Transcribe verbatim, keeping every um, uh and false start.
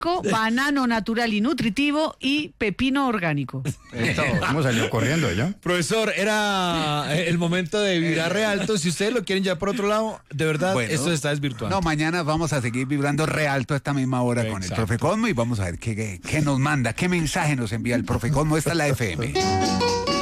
banano natural y nutritivo y pepino orgánico. Esto, ¿cómo salió corriendo yo? Profesor, era el momento de vibrar re alto. Si ustedes lo quieren ya por otro lado, de verdad, Bueno, esto se está desvirtuando. No, mañana vamos a seguir vibrando re alto a esta misma hora con el Exacto. profe Cosmo y vamos a ver qué, qué, qué nos manda, qué mensaje nos envía el profe Cosmo. Esta es la F M.